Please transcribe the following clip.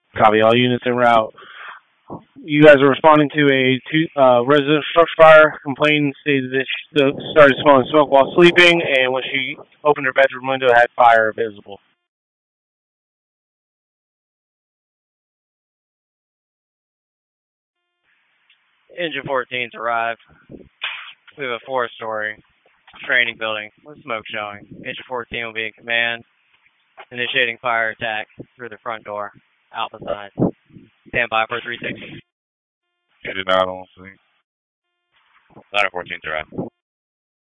Copy, all units en route. You guys are responding to a resident structure fire. Complainant stated that she started smelling smoke while sleeping, and when she opened her bedroom window, had fire visible. Engine 14's arrived. We have a four-story training building with smoke showing. Engine 14 will be in command, initiating fire attack through the front door. Alpha side. Stand by for 360. Engine out on scene. Ladder 14's arrived.